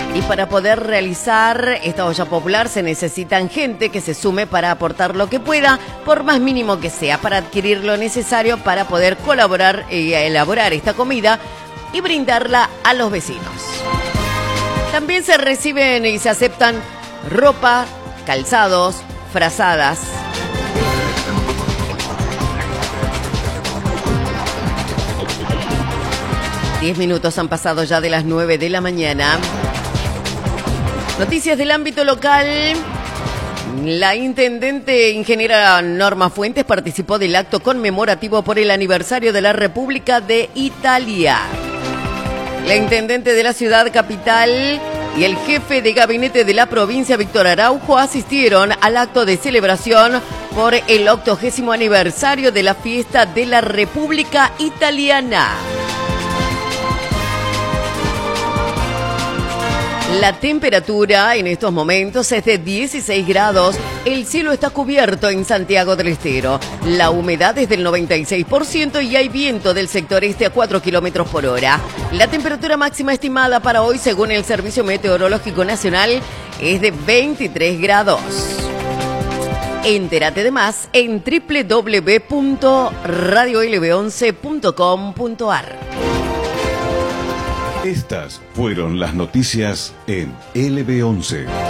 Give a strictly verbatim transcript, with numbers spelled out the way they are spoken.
Y para poder realizar esta olla popular se necesitan gente que se sume para aportar lo que pueda, por más mínimo que sea, para adquirir lo necesario para poder colaborar y elaborar esta comida y brindarla a los vecinos. También se reciben y se aceptan ropa, calzados, frazadas. Diez minutos han pasado ya de las nueve de la mañana. Noticias del ámbito local. La intendente ingeniera Norma Fuentes participó del acto conmemorativo por el aniversario de la República de Italia. La intendente de la ciudad capital y el jefe de gabinete de la provincia, Víctor Araujo, asistieron al acto de celebración por el octogésimo aniversario de la fiesta de la República Italiana. La temperatura en estos momentos es de dieciséis grados. El cielo está cubierto en Santiago del Estero. La humedad es del noventa y seis por ciento y hay viento del sector este a cuatro kilómetros por hora. La temperatura máxima estimada para hoy, según el Servicio Meteorológico Nacional, es de veintitrés grados. Entérate de más en doble u doble u doble u punto radio l b once punto com punto a r. Estas fueron las noticias en L B once.